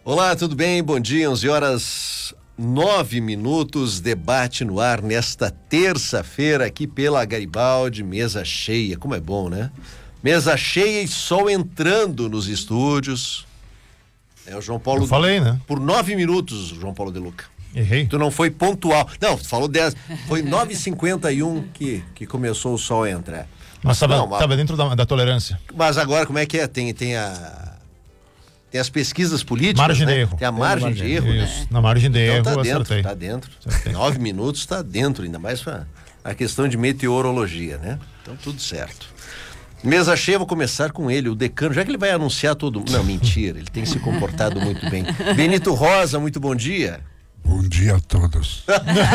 Olá, tudo bem? Bom dia, 11h09, debate no ar nesta terça-feira aqui pela Garibaldi, mesa cheia, como é bom, né? Mesa cheia e sol entrando nos estúdios. É o João Paulo... Eu falei, né? Por 9 minutos, João Paulo De Luca. Errei. Tu não foi pontual. Não, tu falou 10. Foi 9h51 que começou o sol a entrar. Mas tava dentro da tolerância. Mas agora como é que é? Tem as pesquisas políticas, margem né? de erro. Tem a margem de erro, Isso. né? Na margem de erro, Então acertei. tá dentro. 9 minutos tá dentro, ainda mais a questão de meteorologia, né? Então tudo certo. Mesa cheia, vou começar com ele, o decano, já que ele vai anunciar todo mundo. Não, mentira, ele tem se comportado muito bem. Benito Rosa, muito bom dia. Bom dia a todos.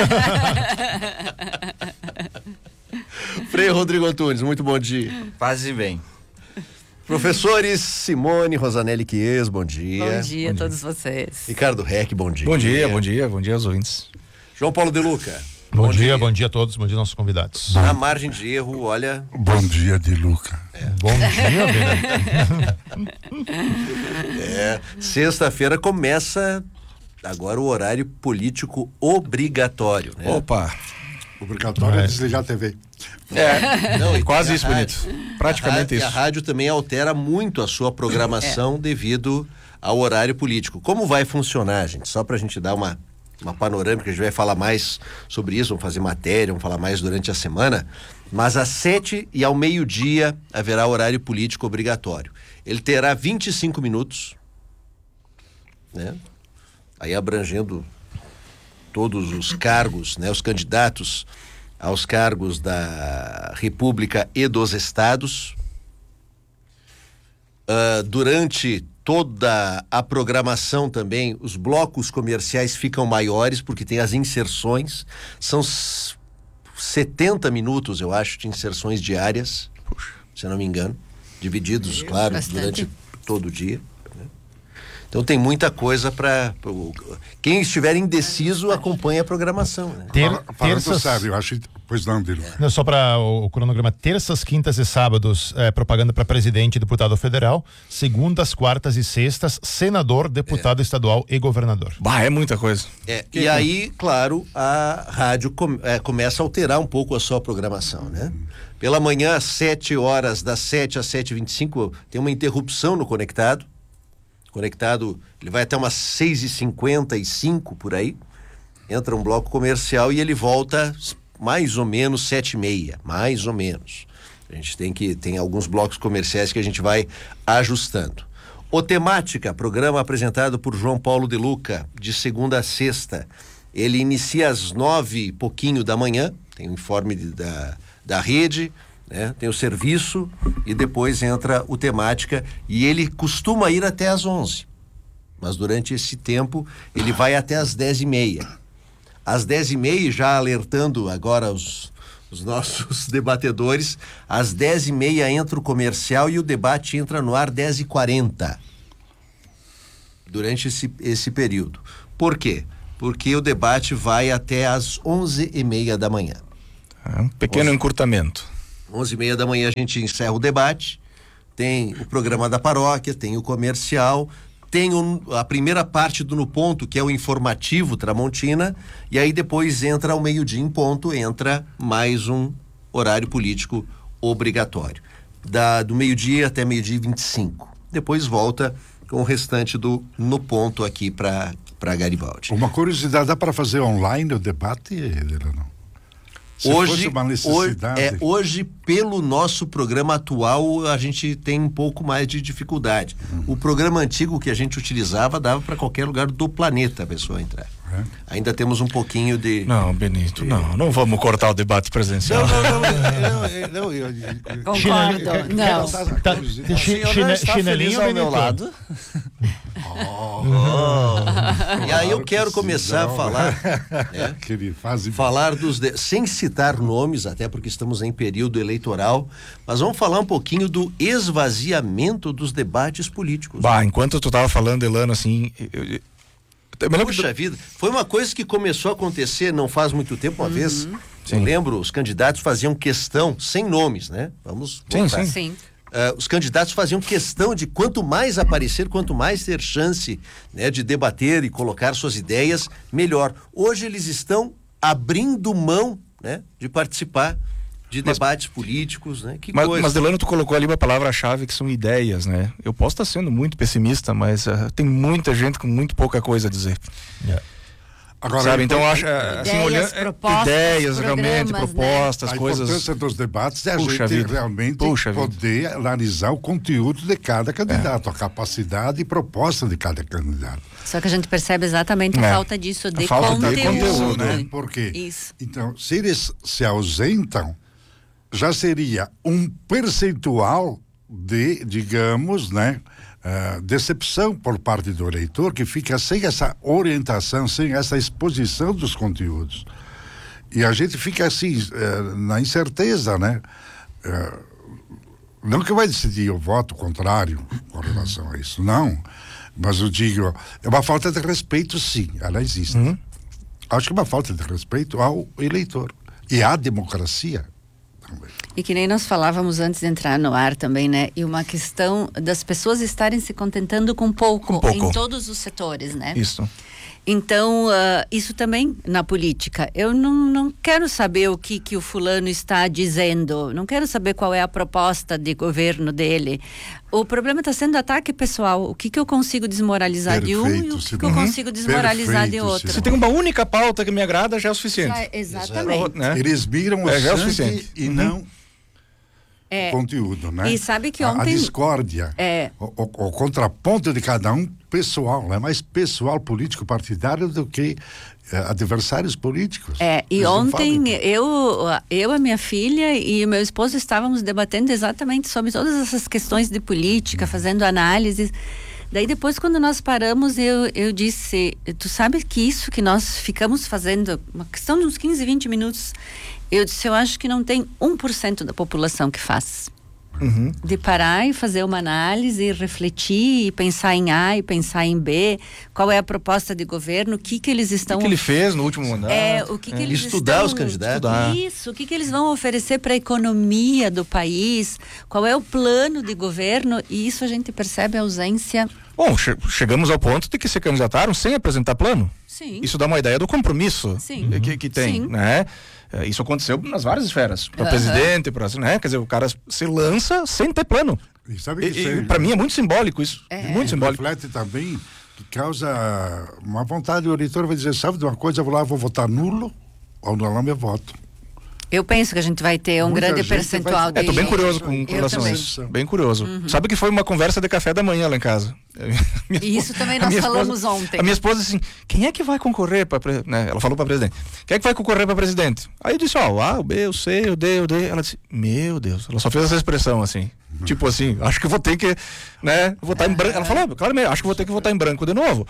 Frei Rodrigo Antunes, muito bom dia. Paz e bem. Professores Simone Rosanelli Chies, bom dia. Bom dia a todos vocês. Ricardo Reck, bom dia. Bom dia aos ouvintes. João Paulo De Luca. Bom dia a todos, bom dia aos nossos convidados. Na margem de erro, olha... Bom dia, De Luca. Bom dia, Sexta-feira começa agora o horário político obrigatório, né? Opa! Obrigatório é desligar a TV. Não, Quase isso, Bonito. Praticamente E isso. a rádio também altera muito a sua programação devido ao horário político. Como vai funcionar, gente? Só pra gente dar uma panorâmica, a gente vai falar mais sobre isso, vamos fazer matéria, vamos falar mais durante a semana, mas às 7h e ao meio-dia haverá horário político obrigatório. Ele terá 25 minutos, né? Aí abrangendo todos os cargos, né? Os candidatos aos cargos da República e dos Estados. Durante toda a programação também, os blocos comerciais ficam maiores porque tem as inserções, são 70 minutos, eu acho, de inserções diárias, se eu não me engano, divididos, claro, bastante. durante todo o dia. Então tem muita coisa para quem estiver indeciso acompanha a programação, né? Falando sério, eu acho. Pois não, De Luca. Não, só para o cronograma, terças, quintas e sábados, propaganda para presidente e deputado federal, segundas, quartas e sextas, senador, deputado estadual e governador. Bah, é muita coisa. E aí, claro, a rádio começa a alterar um pouco a sua programação, né? Pela manhã, às 7h, das 7 às 7h25, tem uma interrupção no conectado. Conectado, ele vai até umas 6h55 por aí. Entra um bloco comercial e ele volta mais ou menos 7h30, mais ou menos. A gente tem alguns blocos comerciais que a gente vai ajustando. O Temática, programa apresentado por João Paulo De Luca, de segunda a sexta. Ele inicia às 9h e pouquinho da manhã, tem o informe da rede, né? Tem o serviço e depois entra o Temática e ele costuma ir até às 11h. Mas durante esse tempo ele vai até às 10h30. Às 10h30, já alertando agora os nossos debatedores, às 10h30 entra o comercial e o debate entra no ar 10h40. Durante esse período. Por quê? Porque o debate vai até às 11h30 da manhã. Um pequeno encurtamento. 11h30 da manhã a gente encerra o debate, tem o programa da paróquia, tem o comercial, tem a primeira parte do No Ponto, que é o informativo Tramontina, e aí depois entra ao meio-dia em ponto, entra mais um horário político obrigatório. Do meio-dia até meio-dia e 25. Depois volta com o restante do No Ponto aqui para Garibaldi. Uma curiosidade, dá para fazer online o debate, não? Se fosse uma necessidade. Hoje, pelo nosso programa atual, a gente tem um pouco mais de dificuldade. O programa antigo que a gente utilizava dava para qualquer lugar do planeta a pessoa entrar. Ainda temos um pouquinho de... Não, Benito, não vamos cortar o debate presencial. Não, Concordo, não. Chinelinho ao meu lado. E aí eu quero começar a falar, né? Falar sem citar nomes, até porque estamos em período eleitoral, mas vamos falar um pouquinho do esvaziamento dos debates políticos. Bah, enquanto tu tava falando, Elano, assim, Puxa vida, foi uma coisa que começou a acontecer não faz muito tempo, uma vez. Eu lembro, os candidatos faziam questão, sem nomes, né? Vamos voltar. Sim. os candidatos faziam questão de quanto mais aparecer, quanto mais ter chance, né, de debater e colocar suas ideias, melhor. Hoje eles estão abrindo mão, né, de participar de debates políticos, né? Mas Delano, tu colocou ali uma palavra-chave que são ideias, né? Eu posso estar sendo muito pessimista, mas tem muita gente com muito pouca coisa a dizer. Agora, sabe, então acho assim, olhando ideias realmente, propostas, né? coisas. A importância dos debates é a gente realmente Puxa poder analisar o conteúdo de cada candidato, a capacidade e proposta de cada candidato. Só que a gente percebe exatamente a falta disso, de conteúdo, né? Por quê? Isso. Então, se eles se ausentam, já seria um percentual de, digamos, né, decepção por parte do eleitor, que fica sem essa orientação, sem essa exposição dos conteúdos. E a gente fica assim, na incerteza, né? Não que vai decidir o voto contrário com relação a isso, não. Mas eu digo, é uma falta de respeito, sim, ela existe. Acho que é uma falta de respeito ao eleitor e à democracia. E que nem nós falávamos antes de entrar no ar também, né? E uma questão das pessoas estarem se contentando com pouco em todos os setores, né? Isso. Então, isso também na política. Eu não quero saber o que o fulano está dizendo, não quero saber qual é a proposta de governo dele. O problema está sendo ataque pessoal. O que eu consigo desmoralizar de um e o que eu consigo desmoralizar de outro. Se tem uma única pauta que me agrada, já é o suficiente. Exatamente. Né? Eles miram o já é o sangue suficiente. E não o conteúdo, né? E sabe que ontem... A discórdia, o contraponto de cada um pessoal, é mais pessoal, político, partidário do que adversários políticos. E ontem eu, a minha filha e o meu esposo estávamos debatendo exatamente sobre todas essas questões de política, fazendo análises. Daí depois, quando nós paramos, eu disse, tu sabe que isso que nós ficamos fazendo, uma questão de uns 15, 20 minutos, eu disse, eu acho que não tem 1% da população que faz. De parar e fazer uma análise, e refletir, e pensar em A e pensar em B, qual é a proposta de governo, o que eles estão... O que ele fez no último mandato. O que eles estudar estão... os candidatos. Isso, o que eles vão oferecer para a economia do país, qual é o plano de governo, e isso a gente percebe a ausência... Bom, chegamos ao ponto de que se candidataram sem apresentar plano. Sim. Isso dá uma ideia do compromisso que tem, né? Isso aconteceu nas várias esferas, para presidente, né? Quer dizer, o cara se lança sem ter plano. E sabe que para mim é muito simbólico isso, muito simbólico. Reflete também que causa uma vontade, o eleitor vai dizer, sabe de uma coisa, eu vou lá, vou votar nulo ou anular meu voto. Eu penso que a gente vai ter um grande percentual de... Estou bem curioso com relação a isso. Bem curioso. Sabe que foi uma conversa de café da manhã lá em casa. E isso também nós falamos ontem. A minha esposa assim, quem é que vai concorrer para... Né? Ela falou para presidente. Quem é que vai concorrer para presidente? Aí eu disse, o A, o B, o C, o D, o D. Ela disse, meu Deus. Ela só fez essa expressão assim. Tipo assim, acho que vou ter que, né, votar em branco. Ela falou, claramente, acho que vou ter que votar em branco de novo.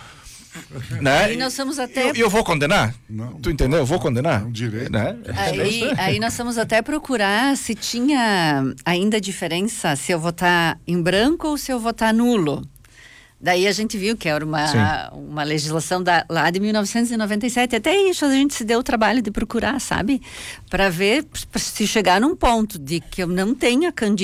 Né? E nós somos até... Eu vou condenar? Não. Tu entendeu? Eu vou condenar? Não direito. Né? Aí nós fomos até procurar se tinha ainda diferença se eu votar em branco ou se eu votar nulo. Daí a gente viu que era uma legislação lá de 1997. Até isso a gente se deu o trabalho de procurar, sabe? Para ver se chegar num ponto de que eu não tenha candidato